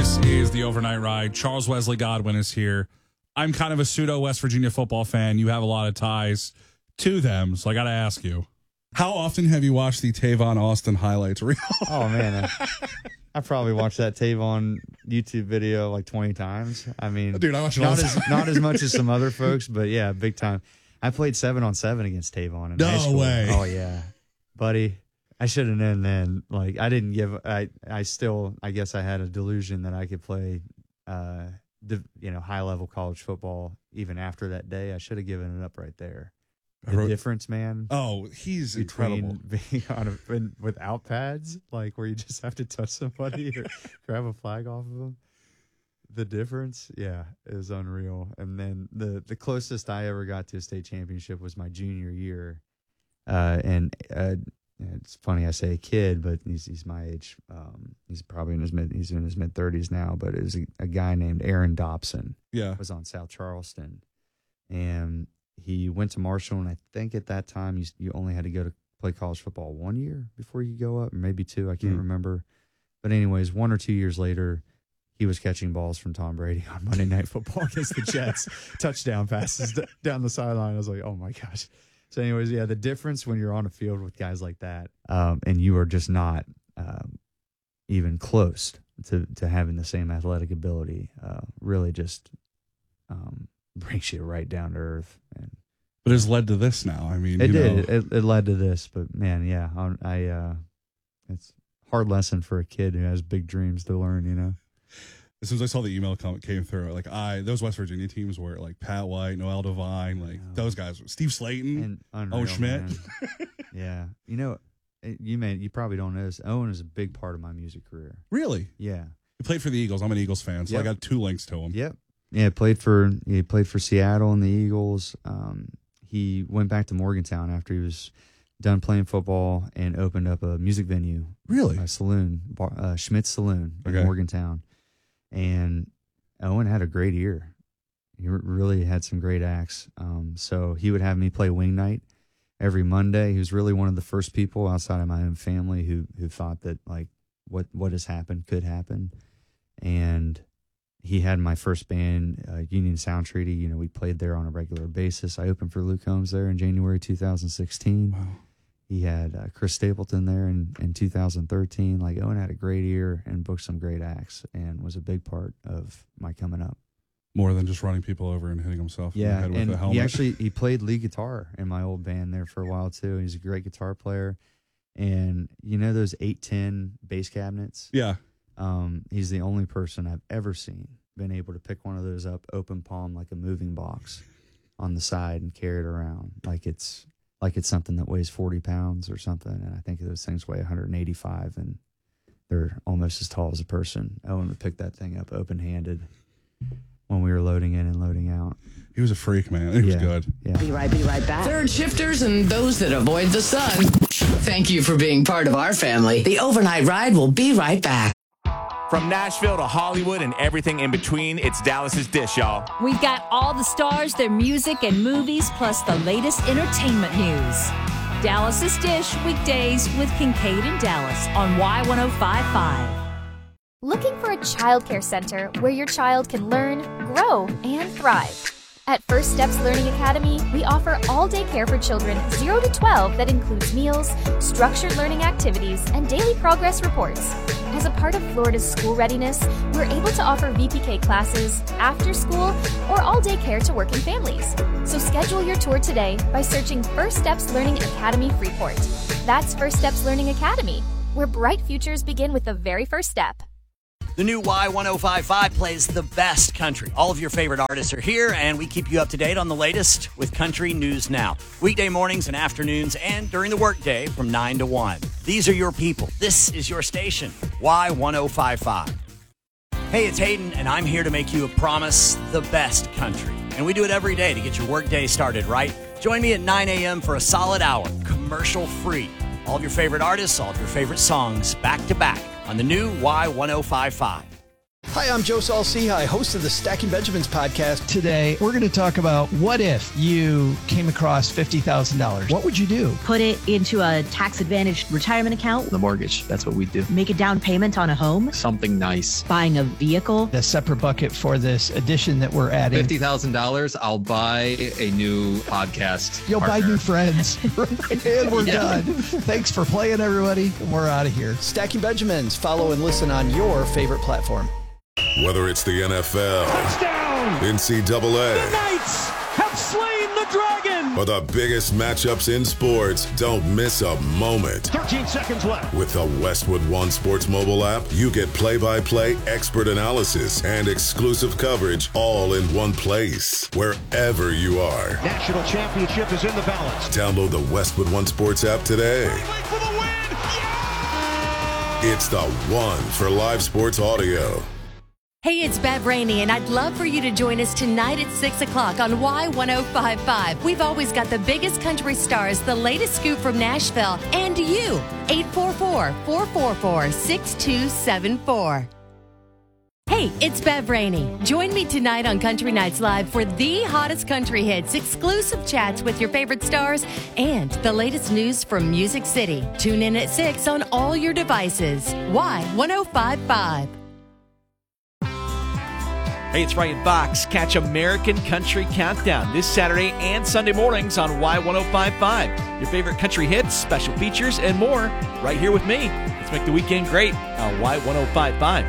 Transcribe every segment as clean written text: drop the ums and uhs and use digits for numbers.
This is the Overnight Ride. Charles Wesley Godwin is here. I'm kind of a pseudo West Virginia football fan. You have a lot of ties to them, so I got to ask you. How often have you watched the Tavon Austin highlights reel? Oh, man. I probably watched that Tavon YouTube video like 20 times. I mean, dude, I watch it all the time. Not as much as some other folks, but yeah, big time. I played 7-on-7 against Tavon in high school. No way. Oh, yeah. Buddy, I should have known then. Like, I didn't give – I guess I had a delusion that I could play, high-level college football even after that day. I should have given it up right there. The difference, man. Oh, he's incredible. Being without pads, like where you just have to touch somebody or grab a flag off of them. The difference, yeah, is unreal. And then the closest I ever got to a state championship was my junior year. It's funny I say a kid, but he's my age. He's probably in his mid-30s now. But it was a guy named Aaron Dobson. Yeah, was on South Charleston, and he went to Marshall, and I think at that time you only had to go to play college football 1 year before you go up, or maybe 2. I can't remember. But anyways, 1 or 2 years later, he was catching balls from Tom Brady on Monday Night Football against the Jets, touchdown passes down the sideline. I was like, oh my gosh. So anyways, yeah, the difference when you're on a field with guys like that, and you are just not even close to having the same athletic ability, really just brings you right down to earth. But it's led to this now. I mean, it led to this, but man, yeah, it's a hard lesson for a kid who has big dreams to learn, you know. As soon as I saw the email came through, like those West Virginia teams were like Pat White, Noel Devine, like those guys, Steve Slayton, and Owen Schmidt. Yeah, you know, you probably don't know this. Owen is a big part of my music career. Really? Yeah. He played for the Eagles. I'm an Eagles fan, so I got 2 links to him. Yep. Yeah, he played for Seattle and the Eagles. He went back to Morgantown after he was done playing football and opened up a music venue. Really? A saloon, Schmidt's Saloon in Morgantown. And Owen had a great year. He really had some great acts. So he would have me play wing night every Monday. He was really one of the first people outside of my own family who thought that like what has happened could happen. And he had my first band, Union Sound Treaty. You know, we played there on a regular basis. I opened for Luke Combs there in January 2016. Wow. He had Chris Stapleton there in 2013. Like, Owen had a great year and booked some great acts and was a big part of my coming up. More than just running people over and hitting himself in the head with the helmet. He played lead guitar in my old band there for a while too. He's a great guitar player. And you know those 810 bass cabinets? Yeah. He's the only person I've ever seen been able to pick one of those up, open palm like a moving box on the side and carry it around like it's something that weighs 40 pounds or something. And I think those things weigh 185 and they're almost as tall as a person. Owen would pick that thing up open-handed when we were loading in and loading out. He was a freak, man. He was good. Yeah. Be right back. Third shifters and those that avoid the sun. Thank you for being part of our family. The Overnight Ride will be right back. From Nashville to Hollywood and everything in between, it's Dallas's Dish, y'all. We've got all the stars, their music and movies, plus the latest entertainment news. Dallas's Dish, weekdays with Kincaid and Dallas on Y1055. Looking for a childcare center where your child can learn, grow, and thrive? At First Steps Learning Academy, we offer all-day care for children 0 to 12 that includes meals, structured learning activities, and daily progress reports. As a part of Florida's school readiness, we're able to offer VPK classes, after school, or all-day care to working families. So schedule your tour today by searching First Steps Learning Academy Freeport. That's First Steps Learning Academy, where bright futures begin with the very first step. The new Y1055 plays the best country. All of your favorite artists are here, and we keep you up to date on the latest with Country News Now. Weekday mornings and afternoons and during the workday from 9 to 1. These are your people. This is your station, Y1055. Hey, it's Hayden, and I'm here to make you a promise, the best country. And we do it every day to get your workday started right. Join me at 9 a.m. for a solid hour, commercial-free. All of your favorite artists, all of your favorite songs, back to back on the new Y1055. Hi, I'm Joe Saul-Sehy, host of the Stacking Benjamins podcast. Today, we're going to talk about what if you came across $50,000? What would you do? Put it into a tax-advantaged retirement account. The mortgage, that's what we do. Make a down payment on a home. Something nice. Buying a vehicle. A separate bucket for this addition that we're adding. $50,000, I'll buy a new podcast. You'll partner. buy new friends. And we're done. Thanks for playing, everybody. We're out of here. Stacking Benjamins. Follow and listen on your favorite platform. Whether it's the NFL, touchdown, NCAA, the Knights have slain the dragon, or the biggest matchups in sports, don't miss a moment. 13 seconds left. With the Westwood One Sports mobile app, you get play-by-play, expert analysis, and exclusive coverage all in one place, wherever you are. National championship is in the balance. Download the Westwood One Sports app today. For the win. Yeah! It's the one for live sports audio. Hey, it's Bev Rainey, and I'd love for you to join us tonight at 6 o'clock on Y1055. We've always got the biggest country stars, the latest scoop from Nashville, and you. 844-444-6274. Hey, it's Bev Rainey. Join me tonight on Country Nights Live for the hottest country hits, exclusive chats with your favorite stars, and the latest news from Music City. Tune in at 6 on all your devices. Y1055. Hey, it's Ryan Fox. Catch American Country Countdown this Saturday and Sunday mornings on Y1055. Your favorite country hits, special features, and more right here with me. Let's make the weekend great on Y1055.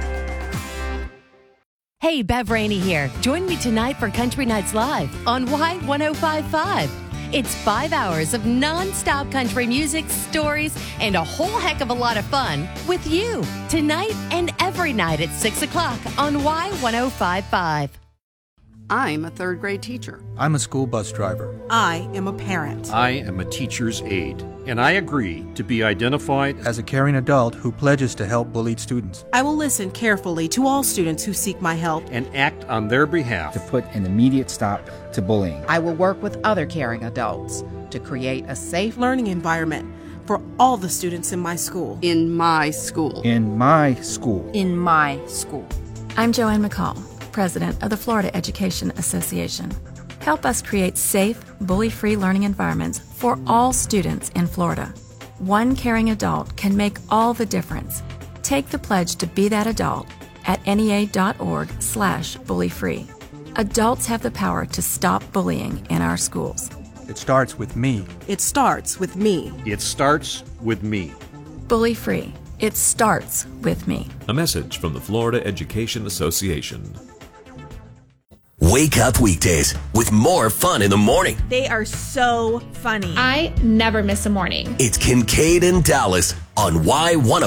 Hey, Bev Rainey here. Join me tonight for Country Nights Live on Y1055. It's 5 hours of non-stop country music, stories, and a whole heck of a lot of fun with you tonight and every night at 6 o'clock on Y1055. I'm a third grade teacher. I'm a school bus driver. I am a parent. I am a teacher's aide, and I agree to be identified as a caring adult who pledges to help bullied students. I will listen carefully to all students who seek my help and act on their behalf to put an immediate stop to bullying. I will work with other caring adults to create a safe learning environment for all the students in my school. In my school. In my school. In my school. I'm Joanne McCall, President of the Florida Education Association. Help us create safe, bully-free learning environments for all students in Florida. One caring adult can make all the difference. Take the pledge to be that adult at NEA.org/bullyfree. Adults have the power to stop bullying in our schools. It starts with me. It starts with me. It starts with me. Bully-free. It starts with me. A message from the Florida Education Association. Wake up weekdays with more fun in the morning. They are so funny. I never miss a morning. It's Kincaid and Dallas on Y105.